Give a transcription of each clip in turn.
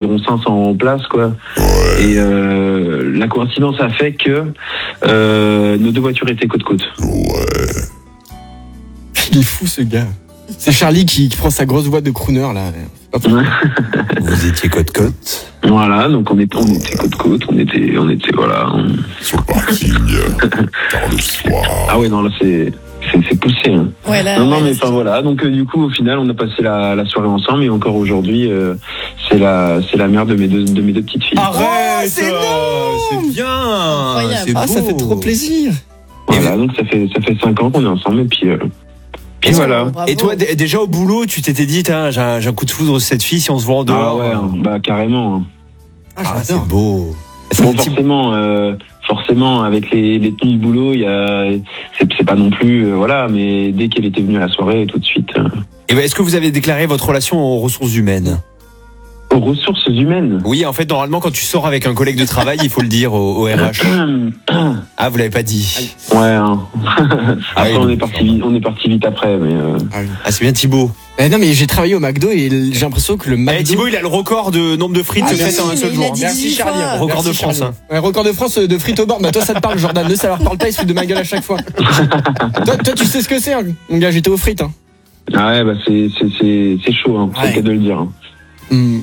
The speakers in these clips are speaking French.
environ 500 en place, quoi. Ouais. Et la coïncidence a fait que nos 2 voitures étaient côte-côte. Ouais. Il est fou ce gars. C'est Charlie qui prend sa grosse voix de crooner là. Vous étiez côte-côte. Voilà, donc on était côte-côte, on était voilà. Sur le parking, tard le soir. Ah ouais, non, là c'est poussé. Hein. Ouais, là, Non, ouais, mais là, enfin voilà. Donc du coup, au final, on a passé la soirée ensemble, et encore aujourd'hui, c'est la mère de mes deux petites filles. Arrête, c'est énorme. c'est bien. Incroyable. C'est beau. Ah, ça fait trop plaisir. Voilà, donc ça fait 5 ans qu'on est ensemble, et puis voilà. Bravo. Et toi, déjà au boulot, tu t'étais dit, j'ai un coup de foudre sur cette fille si on se voit en Ah dehors. ouais, bah carrément. Hein. Ah, c'est j'adore. beau. Bon, forcément, avec les tenues de boulot, c'est pas non plus, voilà, mais dès qu'elle était venue à la soirée, tout de suite. Et est-ce que vous avez déclaré votre relation aux ressources humaines? Aux ressources humaines. Oui, en fait, normalement, quand tu sors avec un collègue de travail, il faut le dire au RH. Ah, vous l'avez pas dit. Ouais. Hein. Après, oui, on donc, est parti vite après, mais. Ah, c'est bien Thibaut. Non mais j'ai travaillé au McDo et j'ai l'impression que le McDo. Thibaut, il a le record de nombre de frites faites en un seul il a jour. dit Merci 18 Charlie. fois. Record de Merci, France, Charlie. Ouais, record de France de frites au bord. Bah toi ça te parle Jordan, ne ça leur parle pas, ils se foutent de ma gueule à chaque fois. toi tu sais ce que c'est, hein. Mon gars, j'étais aux frites. Hein. Ah ouais, bah c'est chaud, hein, c'est le cas de le dire. Hein. Mm.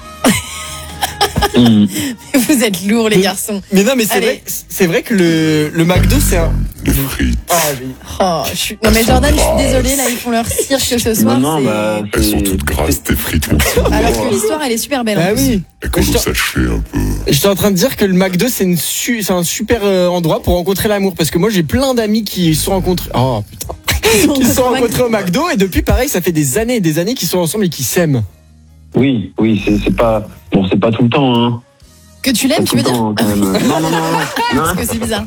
Vous êtes lourds, les garçons. Mais non mais Allez. c'est vrai que le McDo c'est un. Les frites. Oh, non, mais Jordan, je suis désolée, là, ils font leur cirque ce soir. Non, c'est- bah. Elles sont toutes grasses, tes frites, mon petit. Alors que l'histoire, elle est super belle. en Ah plus. oui. Et qu'on nous sachait un peu. J'étais en train de dire que le McDo c'est un super endroit pour rencontrer l'amour parce que moi j'ai plein d'amis qui se sont rencontrés. Oh putain. Qui se sont rencontrés au McDo et depuis pareil ça fait des années et des années qu'ils sont ensemble et qu'ils s'aiment. Oui, c'est pas. Bon, c'est pas tout le temps, hein. Que tu l'aimes, Pas tu tout veux le dire? temps, quand même. Parce que c'est bizarre.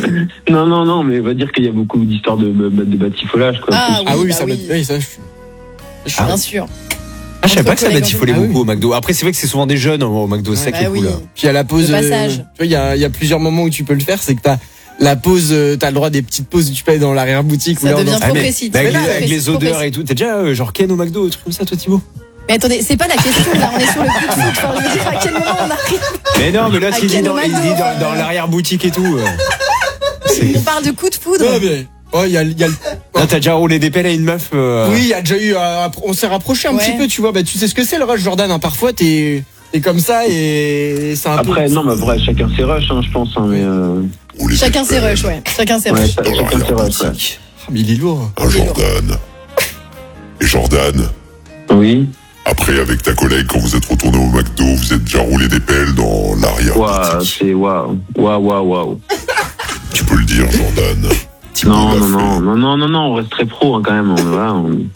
Non, mais on va dire qu'il y a beaucoup d'histoires de batifolage, quoi. Ah Ah oui, bah ça oui. oui, ça Bien sûr. Ah, je savais pas que ça Entre batifolait collègues, beaucoup au McDo. Après, c'est vrai que c'est souvent des jeunes au McDo, c'est ça qui est Bah oui. cool. Puis à la pause, Le passage. tu vois, il y a plusieurs moments où tu peux le faire, c'est que t'as la pause, t'as le droit des petites pauses où tu peux aller dans l'arrière-boutique. Ça ou là, devient dans- trop mais- précis. Avec, C'est les, pas avec précis, les trop odeurs précis. et tout. T'es déjà genre Ken au McDo, un truc comme ça, toi, Thibaut? Mais attendez, c'est pas la question, là, on est sur le coup de foot. Enfin, je veux dire, à quel moment on arrive? Mais non, mais là, À il dit Ken au dans, il McDo, dit dans l'arrière-boutique et tout. On parle de coup de foudre. Non, mais, oh, il y a le. Là, t'as déjà roulé des pelles à une meuf. Oui, il y a déjà eu, on s'est rapproché un Ouais. petit peu, tu vois, bah, tu sais ce que c'est le rush, Jordan, hein. Parfois, t'es comme ça et c'est un Après, peu. non, mais vrai, chacun ses rushs, hein, je pense, hein, mais. Ou les Chacun ses épelles. rushs, ouais. Chacun ses Ouais, rushs. chacun ses rushs, ouais. Ah, mais il est lourd. Un Jordan. Et Jordan, Oui. après, avec ta collègue, quand vous êtes retourné au McDo, vous êtes déjà roulé des pelles dans l'arrière. Waouh, c'est waouh. Waouh. Tu peux le dire, Jordan. Thibaut Non, l'a non, fait. non, on reste très pro, hein, quand même. Voilà,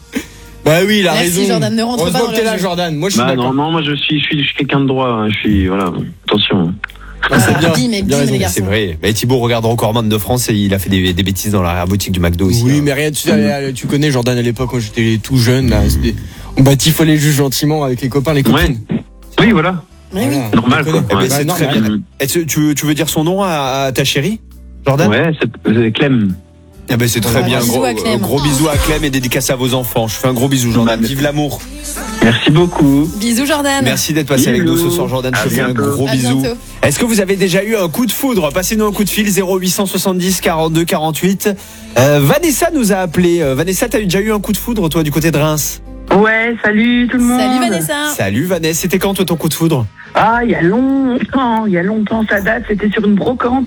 Bah oui, il a Merci, raison. Jordan, ne rentre pas Heureusement dans que t'es leur là, jeu. Jordan. Moi, je suis Bah d'accord. non, moi je suis quelqu'un de droit, hein, je suis, voilà, attention. Ah, c'est bien. Bim et Bien bim, raison. les garçons. C'est vrai. Mais Thibaut regarde encore Man de France et il a fait des bêtises dans l'arrière-boutique du McDo aussi. Oui, hein. mais rien, tu connais Jordan à l'époque quand j'étais tout jeune, là. On batifolait juste gentiment avec les copains, les copines. Oui, voilà, Mais oui. Voilà. normal, On quoi. connaît. Eh ben, c'est Ouais, très normal. bien. Est-ce que tu veux dire son nom à ta chérie, Jordan? Ouais, c'est Clem. Eh ben, c'est très Gros bien. bisous à Clem. Gros bisous à Clem et dédicace à vos enfants. Je fais un gros bisou, Jordan. Bah, Vive l'amour. Merci beaucoup. Bisous, Jordan. Merci d'être passé avec nous ce soir, Jordan. Je À te fais un bientôt. gros À bisou. bientôt. Est-ce que vous avez déjà eu un coup de foudre? Passez-nous un coup de fil 0870 42 48. Vanessa nous a appelé. Vanessa, t'as déjà eu un coup de foudre, toi, du côté de Reims? Ouais, salut tout le monde. Salut, Vanessa. Salut Vanessa, c'était quand toi ton coup de foudre? Ah, il y a longtemps, ça date, c'était sur une brocante.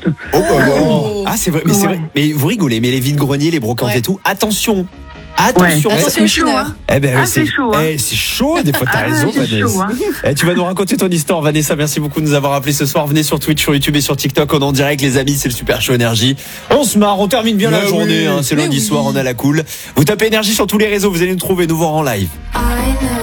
Oh. Ah, c'est vrai, mais c'est vrai. Mais vous rigolez, mais les vides-greniers, les brocantes Ouais. et tout, attention. Attention. Attention, c'est chaud, Chineur. hein. Eh ben, Ah, c'est chaud, hein. c'est chaud, des fois, t'as Ah, raison, c'est Vanessa. chaud, hein. Tu vas nous raconter ton histoire, Vanessa. Merci beaucoup de nous avoir appelé ce soir. Venez sur Twitch, sur YouTube et sur TikTok. On est en direct, les amis. C'est le Super Show Énergie. On se marre, on termine bien la Mais journée. oui. Hein. C'est Mais lundi oui. soir, on a la cool. Vous tapez Énergie sur tous les réseaux, vous allez nous trouver, nous voir en live.